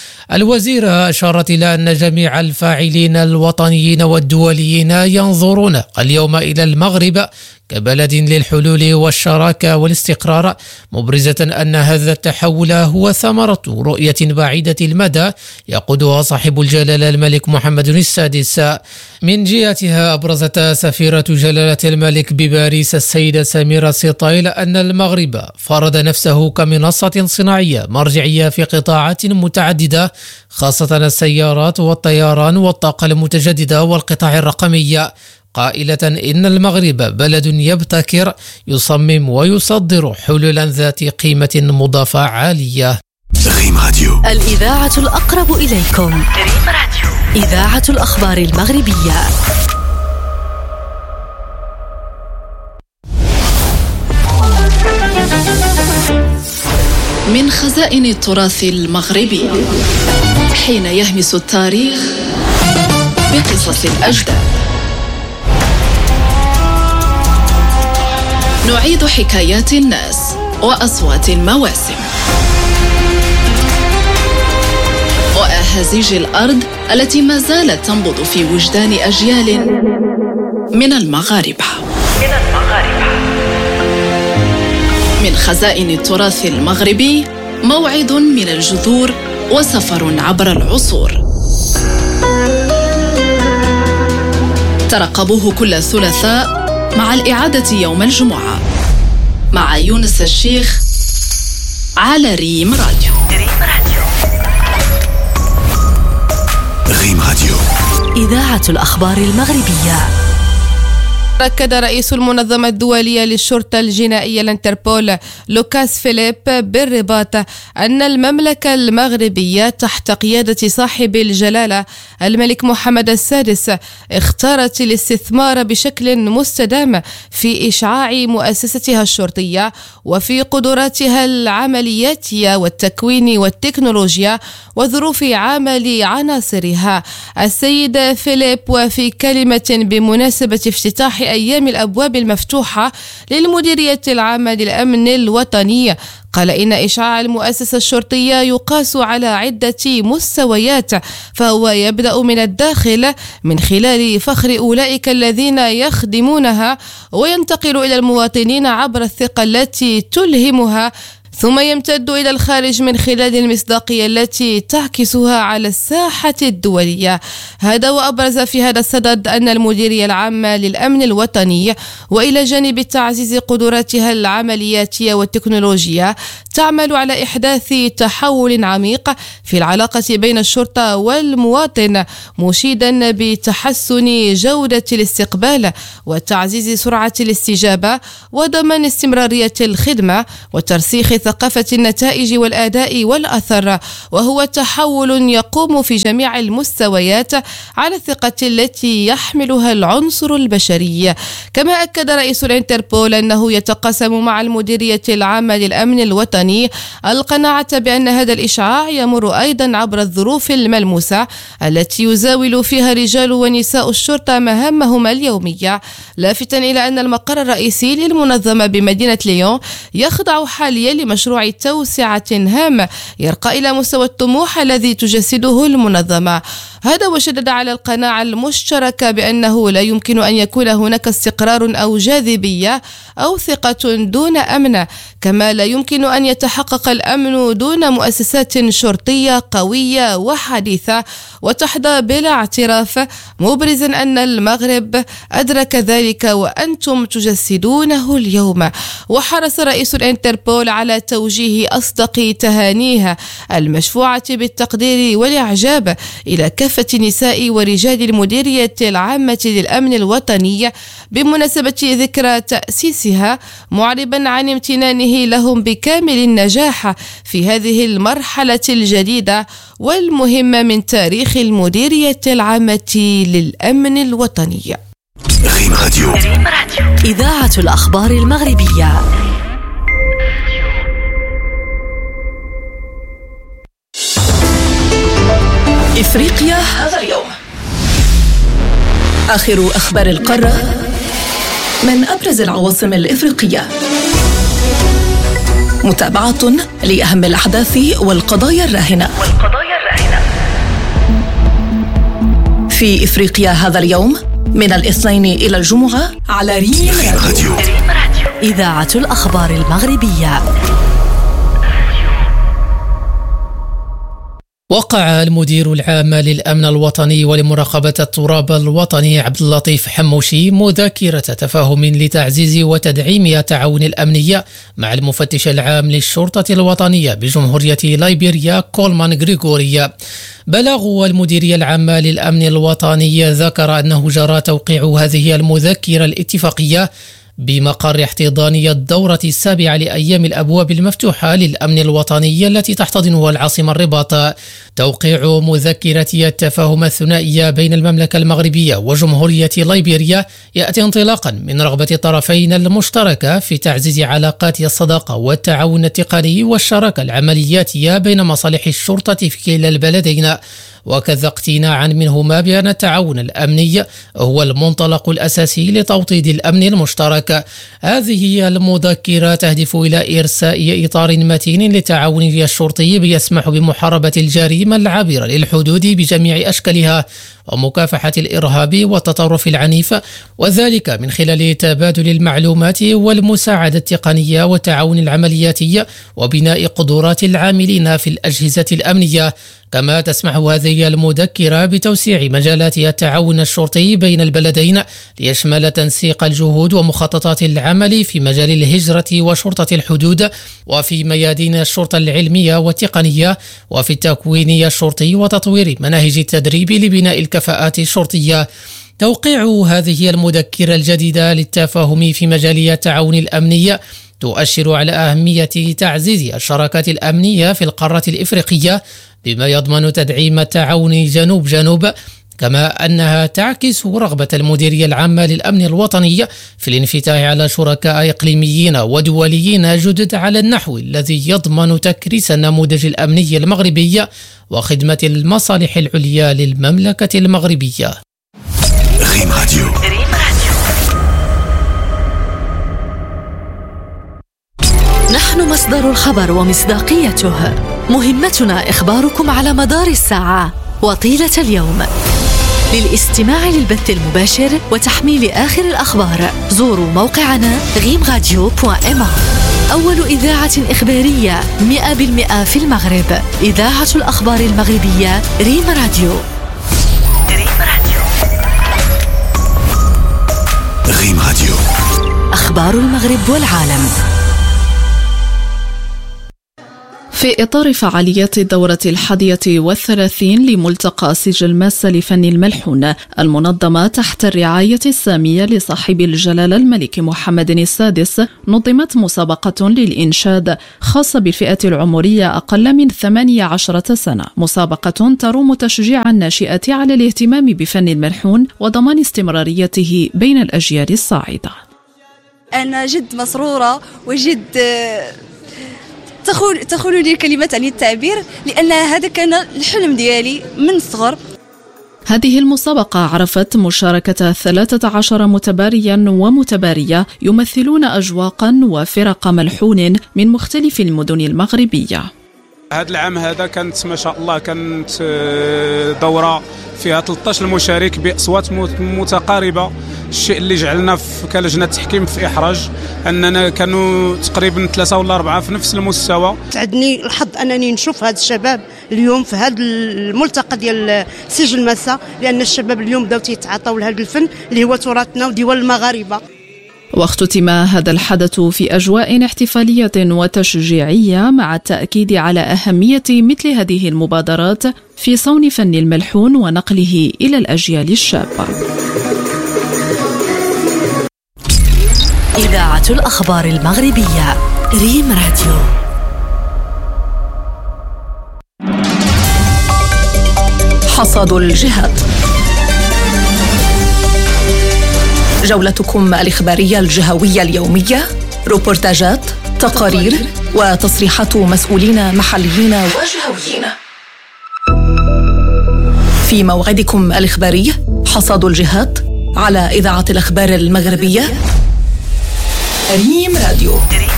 الوزيرة أشارت إلى أن جميع الفاعلين الوطنيين والدوليين ينظرون اليوم إلى المغرب كبلد للحلول والشراكة والاستقرار، مبرزة أن هذا التحول هو ثمرة رؤية بعيدة المدى يقودها صاحب الجلالة الملك محمد السادس. من جهتها أبرزت سفيرة جلالة الملك بباريس السيدة سميرة سيطايل أن المغرب فرض نفسه كمنصة صناعية مرجعية في قطاعات متعددة، خاصة السيارات والطيران والطاقة المتجددة والقطاع الرقمي، قائلة إن المغرب بلد يبتكر يصمم ويصدر حلولا ذات قيمة مضافة عالية. ريم راديو، الإذاعة الأقرب إليكم. ريم راديو، إذاعة الأخبار المغربية. من خزائن التراث المغربي، حين يهمس التاريخ بقصص الأجداد، نعيد حكايات الناس وأصوات المواسم وأهازيج الأرض التي ما زالت تنبض في وجدان أجيال من المغاربة. من خزائن التراث المغربي، موعد من الجذور وسفر عبر العصور. ترقبوه كل ثلاثاء مع الإعادة يوم الجمعة مع يونس الشيخ على ريم راديو. ريم راديو، إذاعة الأخبار المغربية. أكد رئيس المنظمة الدولية للشرطة الجنائية الانتربول لوكاس فيليب بالرباط أن المملكة المغربية تحت قيادة صاحب الجلالة الملك محمد السادس اختارت الاستثمار بشكل مستدام في إشعاع مؤسستها الشرطية وفي قدراتها العملياتية والتكوين والتكنولوجيا وظروف عمل عناصرها. السيد فيليب وفي كلمة بمناسبة افتتاح أيام الأبواب المفتوحة للمديرية العامة للأمن الوطني قال إن إشعاع المؤسسة الشرطية يقاس على عدة مستويات، فهو يبدأ من الداخل من خلال فخر أولئك الذين يخدمونها، وينتقل إلى المواطنين عبر الثقة التي تلهمها ثم يمتد إلى الخارج من خلال المصداقية التي تعكسها على الساحة الدولية. هذا وأبرز في هذا الصدد أن المديرية العامة للأمن الوطني وإلى جانب تعزيز قدراتها العملياتية والتكنولوجية تعمل على إحداث تحول عميق في العلاقة بين الشرطة والمواطن، مشيدا بتحسن جودة الاستقبال وتعزيز سرعة الاستجابة وضمان استمرارية الخدمة وترسيخ ثقافة النتائج والأداء والأثر، وهو تحول يقوم في جميع المستويات على الثقة التي يحملها العنصر البشري. كما أكد رئيس الانتربول أنه يتقاسم مع المديرية العامة للأمن الوطني القناعة بأن هذا الإشعاع يمر أيضا عبر الظروف الملموسة التي يزاول فيها رجال ونساء الشرطة مهامهم اليومية، لافتا إلى أن المقر الرئيسي للمنظمة بمدينة ليون يخضع حاليا لمشروع توسعة هام يرقى إلى مستوى الطموح الذي تجسده المنظمة. هذا وشدد على القناعة المشتركة بأنه لا يمكن أن يكون هناك استقرار أو جاذبية أو ثقة دون أمن، كما لا يمكن أن يتحقق الأمن دون مؤسسات شرطية قوية وحديثة وتحظى بلا اعتراف، مبرزا أن المغرب أدرك ذلك وأنتم تجسدونه اليوم. وحرص رئيس الانتربول على توجيه أصدق تهانيه المشفوعة بالتقدير والإعجاب إلى كافة نساء ورجال المديرية العامة للأمن الوطني بمناسبة ذكرى تأسيسها، معربا عن امتنانه لهم بكامل النجاح في هذه المرحلة الجديدة والمهمة من تاريخ المديرية العامة للأمن الوطني. ريم راديو، إذاعة الأخبار المغربية. إفريقيا هذا اليوم، آخر أخبار القارة من أبرز العواصم الإفريقية، متابعة لأهم الأحداث والقضايا الراهنة في إفريقيا هذا اليوم من الاثنين إلى الجمعة على ريم راديو، إذاعة الأخبار المغربية. وقع المدير العام للأمن الوطني ولمراقبة التراب الوطني عبد اللطيف حموشي مذكرة تفاهم لتعزيز وتدعيم التعاون الأمني مع المفتش العام للشرطة الوطنية بجمهورية ليبيريا كولمان غريغوريا. بلغ المديرية العامة للأمن الوطني ذكر أنه جرى توقيع هذه المذكرة الاتفاقية بمقر احتضانية الدورة السابعة لأيام الأبواب المفتوحة للأمن الوطني التي تحتضنها العاصمة الرباط. توقيع مذكرة التفاهم الثنائية بين المملكة المغربية وجمهورية ليبيريا يأتي انطلاقا من رغبة الطرفين المشتركة في تعزيز علاقات الصداقة والتعاون التقني والشراكة العملياتية بين مصالح الشرطة في كلا البلدين، وكذا اقتناعا منهما بأن التعاون الأمني هو المنطلق الأساسي لتوطيد الأمن المشترك. هذه المذكرة تهدف إلى إرساء إطار متين للتعاون الشرطي يسمح بمحاربة الجريمة العابرة للحدود بجميع أشكالها ومكافحة الإرهاب والتطرف العنيف، وذلك من خلال تبادل المعلومات والمساعدة التقنية والتعاون العملياتي وبناء قدرات العاملين في الأجهزة الأمنية. كما تسمح هذه المذكرة بتوسيع مجالات التعاون الشرطي بين البلدين ليشمل تنسيق الجهود ومخططات العمل في مجال الهجرة وشرطة الحدود وفي ميادين الشرطة العلمية والتقنية وفي التكوين الشرطي وتطوير مناهج التدريب لبناء الكفاءات الشرطية. توقيع هذه المذكرة الجديدة للتفاهم في مجال التعاون الأمني تؤشر على أهمية تعزيز الشراكات الأمنية في القارة الإفريقية بما يضمن تدعيم التعاون جنوب جنوب، كما أنها تعكس رغبة المديرية العامة للأمن الوطني في الانفتاح على شركاء إقليميين ودوليين جدد على النحو الذي يضمن تكريس النموذج الأمني المغربي وخدمة المصالح العليا للمملكة المغربية. ريم راديو. نحن مصدر الخبر ومصداقيته، مهمتنا إخباركم على مدار الساعة وطيلة اليوم. للاستماع للبث المباشر وتحميل آخر الأخبار زوروا موقعنا غيم راديو دوت إم. أول إذاعة إخبارية مئة بالمئة في المغرب. إذاعة الأخبار المغربية ريم راديو. ريم راديو. ريم راديو. أخبار المغرب والعالم. في إطار فعاليات الدورة الحادية والثلاثين لملتقى سجل ماسة لفن الملحون المنظمة تحت الرعاية السامية لصاحب الجلالة الملك محمد السادس، نظمت مسابقة للإنشاد خاصة بالفئة العمرية أقل من ثمانية عشرة سنة، مسابقة تروم تشجيع الناشئة على الاهتمام بفن الملحون وضمان استمراريته بين الأجيال الصاعدة. أنا جد مسرورة وجد تخول تخول لي كلمات عن التعبير، لأن هذا كان الحلم ديالي من الصغر. هذه المسابقة عرفت مشاركة ثلاثة عشر متباريا ومتبارية يمثلون أجواقا وفرق ملحون من مختلف المدن المغربية. هذا العام هذا كانت ما شاء الله كانت دورة فيها ثلاثة عشر مشارك بأصوات متقاربة، الشيء اللي جعلنا كلجنة تحكيم في إحراج أننا كانوا تقريبا ثلاثة ولا أربعة في نفس المستوى. سعدني الحظ أنني نشوف هذا الشباب اليوم في هذا الملتقى ديال سجل ماسة، لأن الشباب اليوم بداو يتعاطوا لهذا الفن اللي هو تراثنا وديوال المغاربة. واختتم هذا الحدث في أجواء احتفالية وتشجيعية، مع التأكيد على أهمية مثل هذه المبادرات في صون فن الملحون ونقله إلى الأجيال الشابة. إذاعة الأخبار المغربية ريم راديو. حصاد الجهات، جولتكم الإخبارية الجهوية اليومية، روبورتاجات، تقارير وتصريحات مسؤولين محليين وجهويين. في موعدكم الإخباري حصاد الجهات على إذاعة الأخبار المغربية ريم راديو.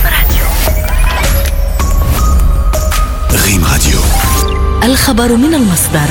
ريم راديو. الخبر من المصدر.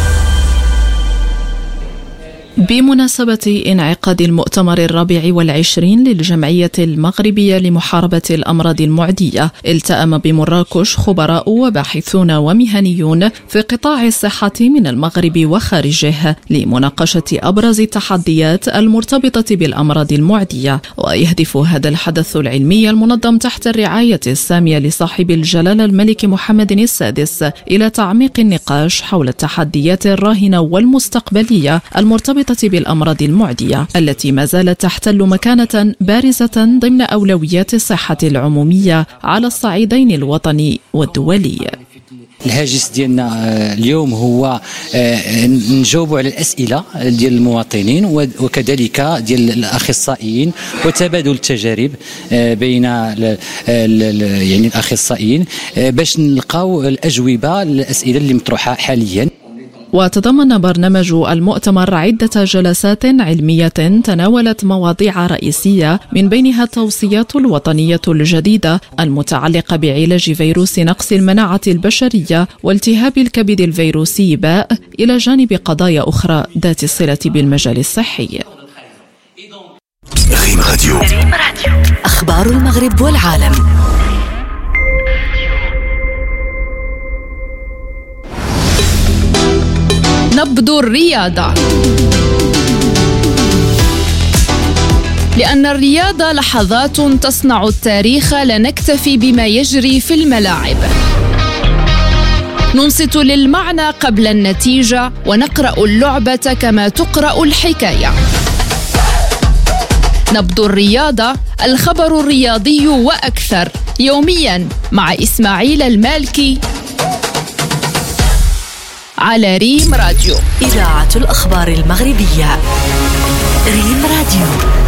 بمناسبة انعقاد المؤتمر الرابع والعشرين للجمعية المغربية لمحاربة الأمراض المعدية، التأم بمراكش خبراء وباحثون ومهنيون في قطاع الصحة من المغرب وخارجه لمناقشة أبرز التحديات المرتبطة بالأمراض المعدية. ويهدف هذا الحدث العلمي المنظم تحت الرعاية السامية لصاحب الجلالة الملك محمد السادس إلى تعميق النقاش حول التحديات الراهنة والمستقبلية المرتبطة بالأمراض المعدية التي ما زالت تحتل مكانة بارزة ضمن أولويات الصحة العمومية على الصعيدين الوطني والدولي. الهاجس ديالنا اليوم هو نجاوبوا على الأسئلة ديال المواطنين وكذلك ديال الأخصائيين وتبادل التجارب بين يعني الأخصائيين باش نلقاو الأجوبة للأسئلة اللي مطروحة حاليا. وتضمن برنامج المؤتمر عدة جلسات علمية تناولت مواضيع رئيسية، من بينها التوصيات الوطنية الجديدة المتعلقة بعلاج فيروس نقص المناعة البشرية والتهاب الكبد الفيروسي باء، إلى جانب قضايا أخرى ذات الصلة بالمجال الصحي. ريم راديو. أخبار المغرب والعالم. نبض الرياضة، لأن الرياضة لحظات تصنع التاريخ، لا نكتفي بما يجري في الملاعب. ننصت للمعنى قبل النتيجة، ونقرأ اللعبة كما تقرأ الحكاية. نبض الرياضة، الخبر الرياضي وأكثر، يوميا مع إسماعيل المالكي على ريم راديو. إذاعة الأخبار المغربية ريم راديو.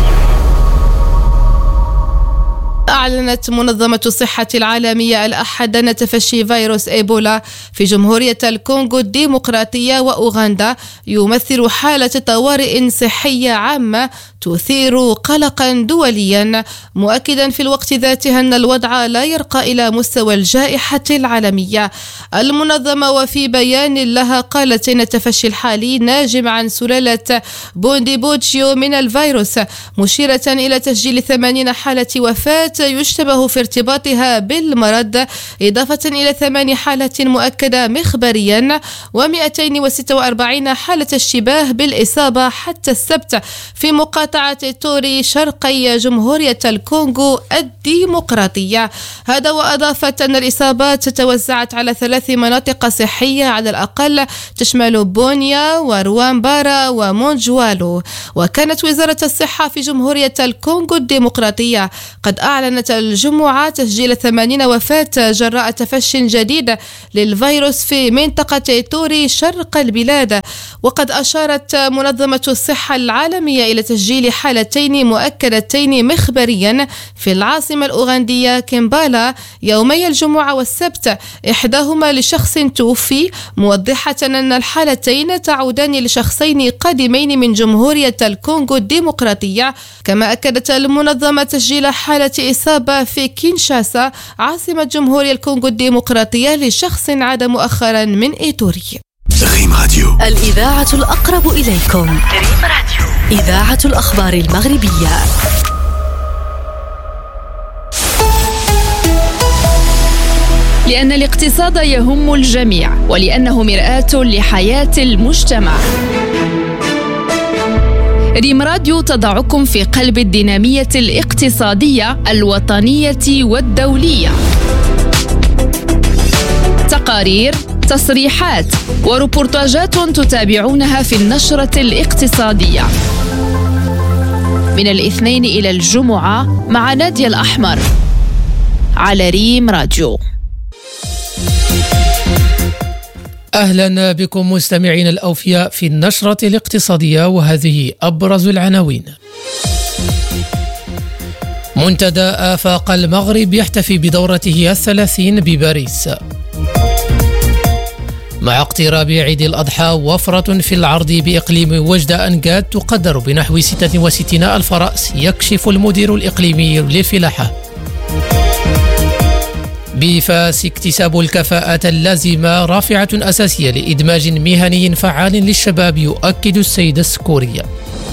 أعلنت منظمة الصحة العالمية الأحد أن تفشي فيروس إيبولا في جمهورية الكونغو الديمقراطية وأوغندا يمثل حالة طوارئ صحية عامة تثير قلقا دوليا، مؤكدا في الوقت ذاته أن الوضع لا يرقى إلى مستوى الجائحة العالمية. المنظمة وفي بيان لها قالت إن التفشي الحالي ناجم عن سلالة بونديبوتشيو من الفيروس، مشيرة إلى تسجيل ثمانين حالة وفاة يشتبه في ارتباطها بالمرض، إضافة إلى ثمان حالات مؤكدة مخبريا ومئتين وستة وأربعين حالة اشتباه بالإصابة حتى السبت في مقاطعة توري شرقي جمهورية الكونغو الديمقراطية. هذا وأضافت أن الإصابات توزعت على ثلاث مناطق صحية على الأقل تشمل بونيا وروامبارا ومونجوالو. وكانت وزارة الصحة في جمهورية الكونغو الديمقراطية قد أعلنت الجمعة تسجيل ثمانين وفاة جراء تفشي جديد للفيروس في منطقة توري شرق البلاد. وقد أشارت منظمة الصحة العالمية إلى تسجيل حالتين مؤكدتين مخبريا في العاصمة الأوغندية كمبالا يومي الجمعة والسبت، إحداهما لشخص توفي، موضحة أن الحالتين تعودان لشخصين قادمين من جمهورية الكونغو الديمقراطية. كما أكدت المنظمة تسجيل حالة إصابة في كينشاسا عاصمة جمهورية الكونغو الديمقراطية لشخص عاد مؤخرا من إيتوري. ريم راديو، الإذاعة الأقرب إليكم. ريم راديو، إذاعة الأخبار المغربية. لأن الاقتصاد يهم الجميع ولأنه مرآة لحياة المجتمع. ريم راديو تضعكم في قلب الدينامية الاقتصادية الوطنية والدولية. تقارير، تصريحات وريبورتاجات تتابعونها في النشرة الاقتصادية من الاثنين إلى الجمعة مع نادية الأحمر على ريم راديو. أهلا بكم مستمعين الأوفياء في النشرة الاقتصادية، وهذه أبرز العناوين. منتدى آفاق المغرب يحتفي بدورته الثلاثين بباريس. مع اقتراب عيد الأضحى وفرة في العرض بإقليم وجدة أنقاد تقدر بنحو ستة وستين ألف رأس، يكشف المدير الإقليمي للفلاحة. بفاس اكتساب الكفاءات اللازمة رافعة أساسية لإدماج مهني فعال للشباب، يؤكد السيد السكوري.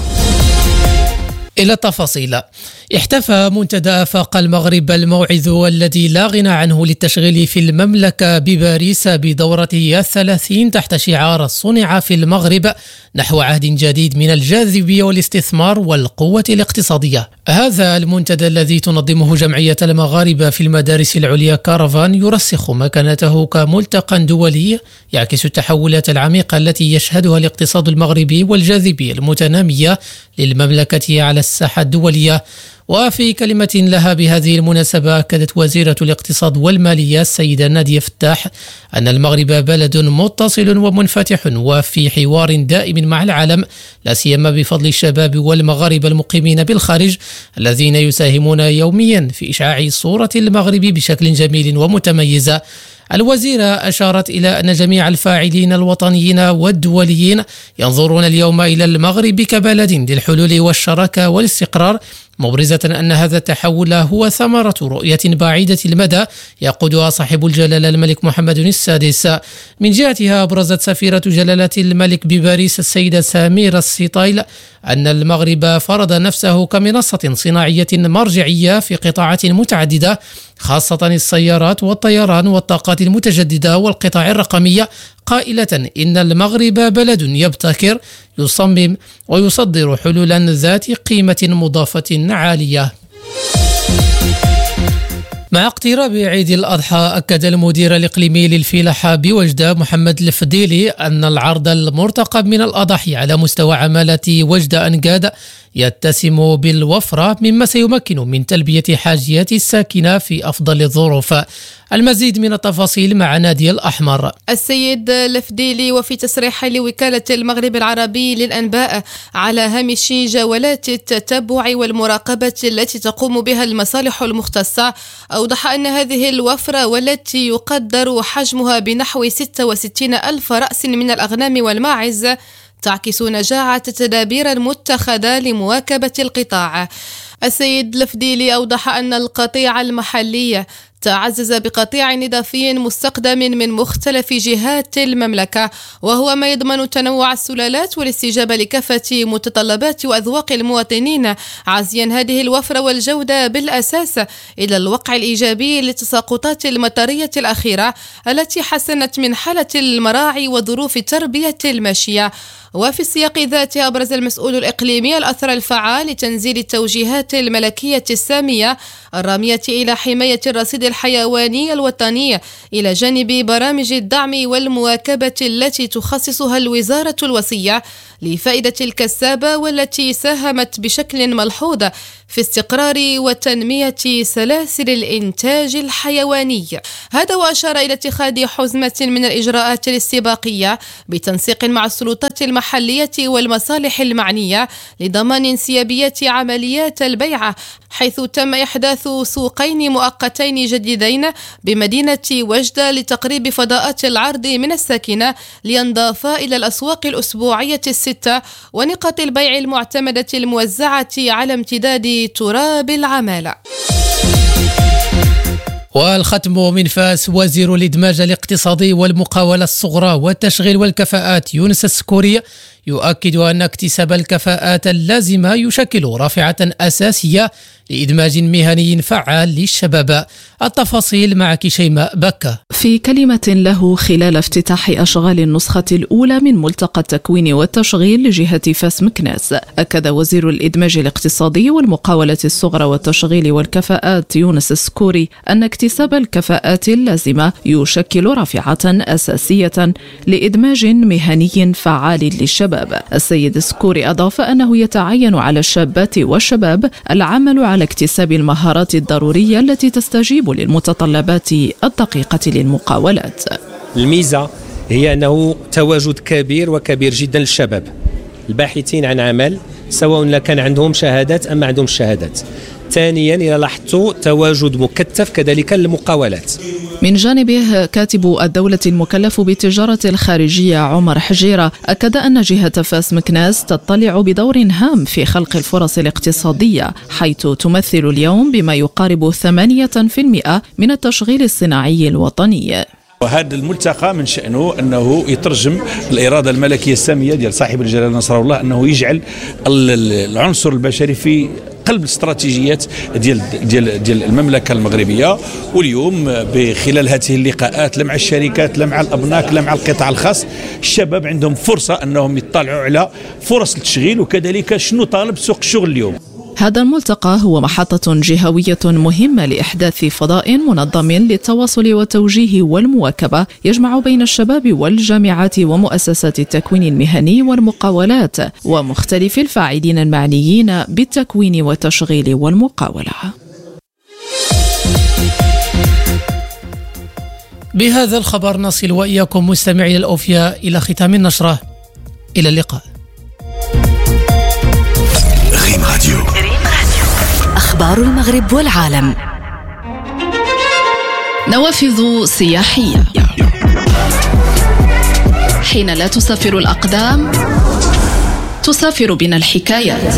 إلى التفاصيل. احتفى منتدى آفاق المغرب الموعظ والذي لا غنى عنه للتشغيل في المملكة بباريس بدورته الثلاثين تحت شعار صنع في المغرب، نحو عهد جديد من الجاذبية والاستثمار والقوة الاقتصادية. هذا المنتدى الذي تنظمه جمعية المغاربة في المدارس العليا كارفان يرسخ مكانته كملتقى دولي يعكس التحولات العميقة التي يشهدها الاقتصاد المغربي والجاذبية المتنامية للمملكة على الساحة الدولية. وفي كلمة لها بهذه المناسبة أكدت وزيرة الاقتصاد والمالية السيدة نادية فتاح أن المغرب بلد متصل ومنفتح وفي حوار دائم مع العالم، لا سيما بفضل الشباب والمغاربة المقيمين بالخارج الذين يساهمون يوميا في إشعاع صورة المغرب بشكل جميل ومتميز. الوزيرة أشارت إلى أن جميع الفاعلين الوطنيين والدوليين ينظرون اليوم إلى المغرب كبلد للحلول والشراكة والاستقرار، مبرزة أن هذا التحول هو ثمرة رؤية بعيدة المدى يقودها صاحب الجلالة الملك محمد السادس. من جهتها أبرزت سفيرة جلالة الملك بباريس السيدة سميرة السيطايل أن المغرب فرض نفسه كمنصة صناعية مرجعية في قطاعات متعددة، خاصة السيارات والطيران والطاقات المتجددة والقطاع الرقمي، قائلة إن المغرب بلد يبتكر، يصمم ويصدر حلولا ذات قيمة مضافة عالية. مع اقتراب عيد الأضحى أكد المدير الإقليمي للفلاحة بوجدة محمد الفديلي أن العرض المرتقب من الأضاحي على مستوى عمالة وجدة أنقاد يتسم بالوفرة، مما سيمكن من تلبية حاجيات الساكنة في أفضل الظروف. المزيد من التفاصيل مع نادية الأحمر. السيد الفديلي وفي تصريح لوكالة المغرب العربي للأنباء على هامش جولات التتبع والمراقبة التي تقوم بها المصالح المختصة، أوضح أن هذه الوفرة والتي يقدر حجمها بنحو ستة وستين ألف رأس من الأغنام والماعز تعكس نجاعة التدابير المتخذة لمواكبة القطاع. السيد الفديلي أوضح أن القطيع المحلي تعزز بقطيع إضافي مستخدم من مختلف جهات المملكة، وهو ما يضمن تنوع السلالات والاستجابة لكافة متطلبات وأذواق المواطنين، عازيا هذه الوفرة والجودة بالأساس إلى الوقع الإيجابي للتساقطات المطرية الأخيرة التي حسنت من حالة المراعي وظروف تربية الماشية. وفي السياق ذاته أبرز المسؤول الإقليمي الأثر الفعال لتنزيل التوجيهات الملكية السامية الرامية إلى حماية الرصيد الحيواني الوطني إلى جانب برامج الدعم والمواكبة التي تخصصها الوزارة الوصية لفائدة الكسابة، والتي ساهمت بشكل ملحوظ في استقرار وتنمية سلاسل الإنتاج الحيواني. هذا وأشار إلى اتخاذ حزمة من الإجراءات الاستباقية بتنسيق مع السلطات المحلية والمصالح المعنية لضمان انسيابية عمليات البيع، حيث تم إحداث سوقين مؤقتين جديدين بمدينة وجدة لتقريب فضاءات العرض من الساكنة لينضافا إلى الأسواق الأسبوعية الستة ونقاط البيع المعتمدة الموزعة على امتداد تراب العمالة. والختم من فاس. وزير الإدماج الاقتصادي والمقاولة الصغرى والتشغيل والكفاءات يونس السكوري يؤكد أن اكتساب الكفاءات اللازمة يشكل رافعة أساسية لإدماج مهني فعال للشباب. التفاصيل معك شيماء بكة. في كلمة له خلال افتتاح أشغال النسخة الأولى من ملتقى التكوين والتشغيل لجهة فاس مكناس، أكد وزير الإدماج الاقتصادي والمقاولة الصغرى والتشغيل والكفاءات يونس السكوري أن اكتساب الكفاءات اللازمة يشكل رافعة أساسية لإدماج مهني فعال للشباب. السيد السكوري أضاف أنه يتعين على الشابات والشباب العمل على اكتساب المهارات الضرورية التي تستجيب للمتطلبات الدقيقة للمقاولات. الميزة هي أنه تواجد كبير وكبير جدا للشباب الباحثين عن عمل، سواء كان عندهم شهادات أم ما عندهم شهادات. ثانيا إذا لاحظتوا تواجد مكثف كذلك للمقاولات. من جانبه كاتب الدولة المكلف بالتجارة الخارجية عمر حجيرة أكد أن جهة فاس مكناس تطلع بدور هام في خلق الفرص الاقتصادية، حيث تمثل اليوم بما يقارب ثمانية في المئة من التشغيل الصناعي الوطني. وهذا الملتقى من شأنه أنه يترجم الإرادة الملكية السامية ديال صاحب الجلالة نصر الله، أنه يجعل العنصر البشري في قلب الاستراتيجيات ديال ديال ديال المملكه المغربيه. واليوم بخلال هذه اللقاءات لا مع الشركات لا مع الابناك لا مع القطاع الخاص، الشباب عندهم فرصه انهم يطلعوا على فرص التشغيل وكذلك شنو طالب سوق الشغل اليوم. هذا الملتقى هو محطة جهوية مهمة لإحداث فضاء منظم للتواصل والتوجيه والمواكبة يجمع بين الشباب والجامعات ومؤسسات التكوين المهني والمقاولات ومختلف الفاعلين المعنيين بالتكوين والتشغيل والمقاولة. بهذا الخبر نصل وإياكم مستمعي الأوفياء إلى ختام النشرة. إلى اللقاء. ريم راديو. أخبار المغرب والعالم. نوافذ سياحية. حين لا تسافر الأقدام تسافر بنا الحكايات،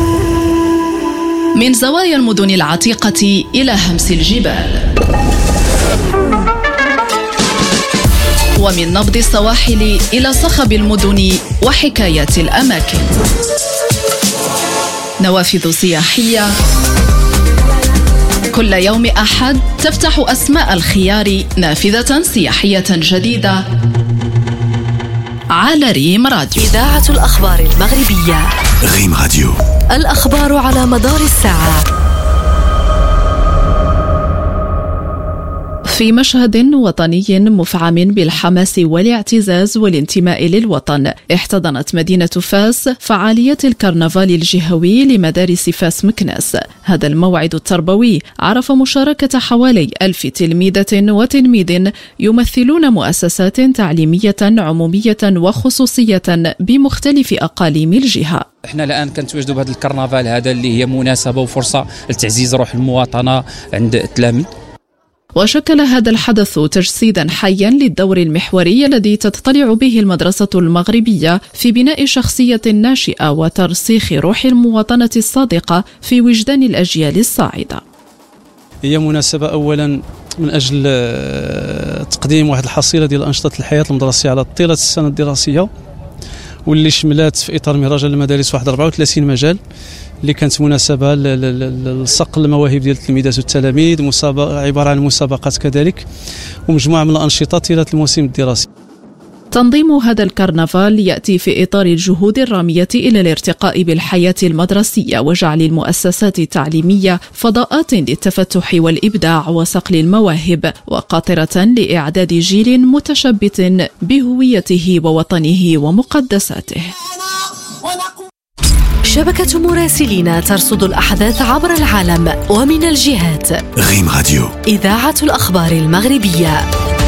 من زوايا المدن العتيقة إلى همس الجبال، ومن نبض السواحل إلى صخب المدن وحكايات الأماكن. نوافذ سياحية كل يوم أحد تفتح أسماء الخيار نافذة سياحية جديدة على ريم راديو. إذاعة الأخبار المغربية. ريم راديو. الأخبار على مدار الساعة. في مشهد وطني مفعم بالحماس والاعتزاز والانتماء للوطن، احتضنت مدينة فاس فعالية الكرنفال الجهوي لمدارس فاس مكناس. هذا الموعد التربوي عرف مشاركة حوالي ألف تلميذة وتلميذ يمثلون مؤسسات تعليمية عمومية وخصوصية بمختلف أقاليم الجهة. احنا الآن كنتواجدوا بهذا الكرنفال هذا اللي هي مناسبة وفرصة لتعزيز روح المواطنة عند التلاميذ. وشكل هذا الحدث تجسيدا حيا للدور المحوري الذي تتطلع به المدرسة المغربية في بناء شخصية ناشئة وترسيخ روح المواطنة الصادقة في وجدان الأجيال الصاعدة. هي مناسبة أولا من اجل تقديم واحد الحصيله ديال انشطه الحياه المدرسيه على طيله السنه الدراسيه، واللي شملات في اطار مهرجان المدارس واحد أربعة وثلاثين مجال اللي كانت مناسبه لصقل المواهب ديال التلميذات والتلاميذ، مسابقه عباره عن مسابقات كذلك ومجموعه من الانشطه طيله الموسم الدراسي. تنظيم هذا الكرنفال يأتي في إطار الجهود الرامية إلى الارتقاء بالحياة المدرسية وجعل المؤسسات التعليمية فضاءات للتفتح والإبداع وصقل المواهب، وقاطرة لإعداد جيل متشبت بهويته ووطنه ومقدساته. شبكة مراسلين ترصد الأحداث عبر العالم ومن الجهات. غيم راديو، إذاعة الأخبار المغربية.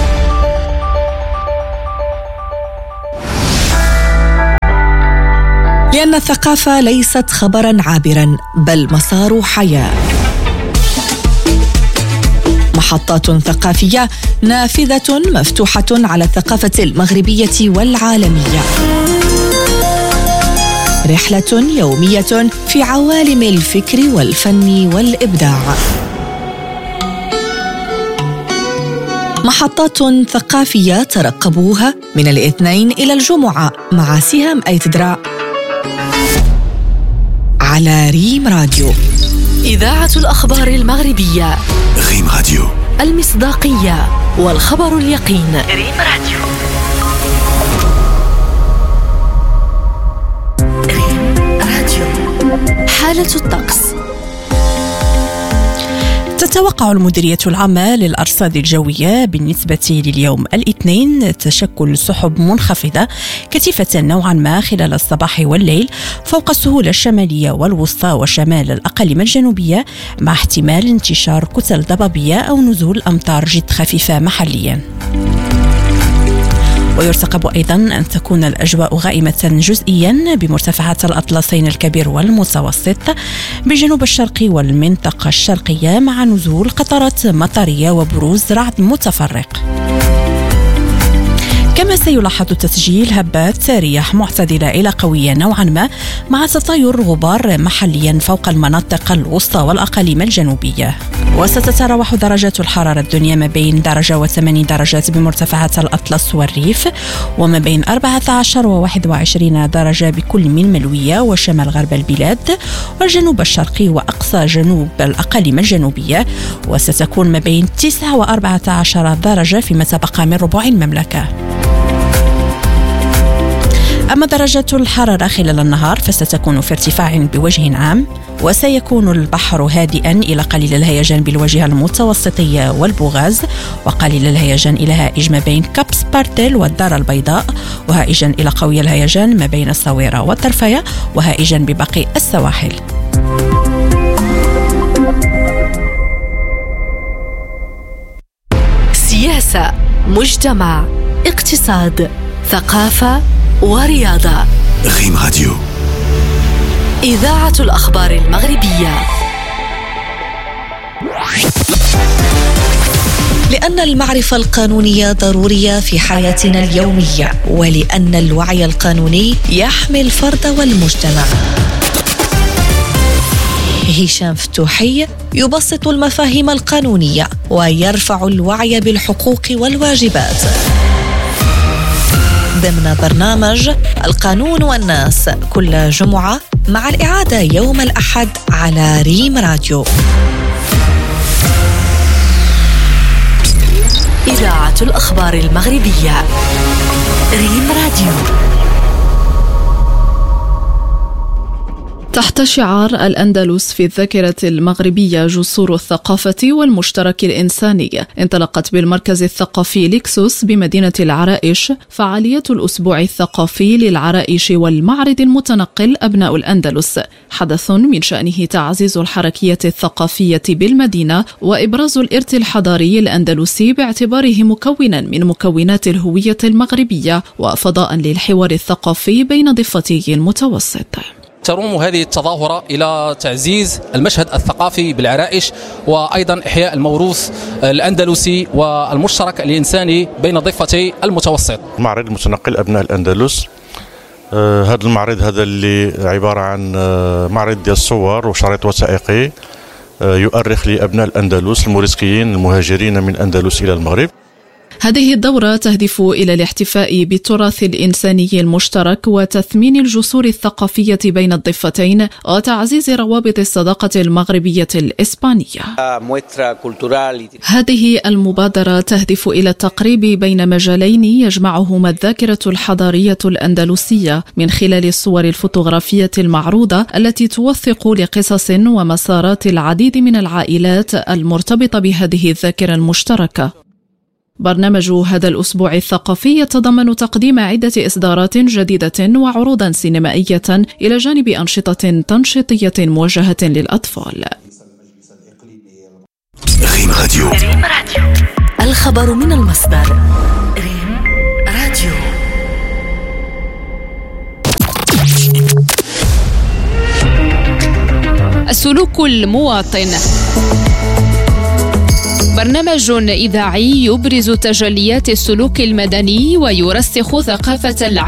لأن الثقافة ليست خبرا عابرا بل مسار حياة. محطات ثقافية نافذة مفتوحة على الثقافة المغربية والعالمية. رحلة يومية في عوالم الفكر والفن والإبداع. محطات ثقافية ترقبوها من الاثنين إلى الجمعة مع سهام أيتدرا على ريم راديو. إذاعة الأخبار المغربية. ريم راديو، المصداقية والخبر اليقين. ريم راديو. ريم راديو. حالة الطقس. تتوقع المديرية العامة للأرصاد الجوية بالنسبة لليوم الاثنين تشكل سحب منخفضة كثيفة نوعا ما خلال الصباح والليل فوق السهول الشمالية والوسطى وشمال الأقاليم الجنوبية، مع احتمال انتشار كتل ضبابية أو نزول أمطار جد خفيفة محليا. ويرتقب أيضا أن تكون الأجواء غائمة جزئيا بمرتفعات الأطلسين الكبير والمتوسط بجنوب الشرق والمنطقة الشرقية، مع نزول قطرات مطرية وبروز رعد متفرق. كما سيلاحظ تسجيل هبات رياح معتدلة إلى قوية نوعا ما مع تطاير غبار محليا فوق المناطق الوسطى والأقاليم الجنوبية. وستتراوح درجات الحرارة الدنيا ما بين درجة وثماني درجات بمرتفعات الأطلس والريف، وما بين أربعة عشر وواحد وعشرين درجة بكل من ملوية وشمال غرب البلاد والجنوب الشرقي وأقصى جنوب الأقاليم الجنوبية، وستكون ما بين تسعة وأربعة عشر درجة فيما تبقى من ربوع المملكة. أما درجات الحرارة خلال النهار فستكون في ارتفاع بوجه عام، وسيكون البحر هادئا إلى قليل الهيجان بالواجهة المتوسطية والبوغاز، وقليل الهيجان إلى هائج ما بين كاب سبارتيل والدار البيضاء، وهائجا إلى قوي الهيجان ما بين الصويرة والطرفية، وهائجا بباقي السواحل. سياسة، مجتمع، اقتصاد، ثقافة ورياضة. غيم راديو، إذاعة الأخبار المغربية. لأن المعرفة القانونية ضرورية في حياتنا اليومية، ولأن الوعي القانوني يحمي الفرد والمجتمع. هشام فتوحي يبسط المفاهيم القانونية ويرفع الوعي بالحقوق والواجبات ضمن برنامج القانون والناس كل جمعة، مع الإعادة يوم الأحد على ريم راديو. إذاعة الأخبار المغربية. ريم راديو. تحت شعار الأندلس في الذاكرة المغربية جسور الثقافة والمشترك الإنساني، انطلقت بالمركز الثقافي ليكسوس بمدينة العرائش فعالية الأسبوع الثقافي للعرائش والمعرض المتنقل أبناء الأندلس، حدث من شأنه تعزيز الحركية الثقافية بالمدينة وإبراز الإرث الحضاري الأندلسي باعتباره مكونا من مكونات الهوية المغربية وفضاء للحوار الثقافي بين ضفتي المتوسط. تروم هذه التظاهرة إلى تعزيز المشهد الثقافي بالعرائش وأيضا إحياء الموروث الأندلسي والمشترك الإنساني بين ضفتي المتوسط. معرض المتنقل أبناء الأندلس، آه هذا المعرض هذا اللي عبارة عن آه معرض ديال الصور وشريط وثائقي يؤرخ لأبناء الأندلس الموريسقيين المهاجرين من أندلس إلى المغرب. هذه الدورة تهدف إلى الاحتفاء بالتراث الإنساني المشترك وتثمين الجسور الثقافية بين الضفتين وتعزيز روابط الصداقة المغربية الإسبانية. هذه المبادرة تهدف إلى التقريب بين مجالين يجمعهما الذاكرة الحضارية الأندلسية من خلال الصور الفوتوغرافية المعروضة التي توثق لقصص ومسارات العديد من العائلات المرتبطة بهذه الذاكرة المشتركة. برنامج هذا الأسبوع الثقافي يتضمن تقديم عدة إصدارات جديدة وعروضا سينمائية إلى جانب أنشطة تنشيطية موجهة للأطفال. ريم راديو. الخبر من المصدر. ريم راديو. السلوك المواطن، برنامج إذاعي يبرز تجليات السلوك المدني ويرسخ ثقافة العالم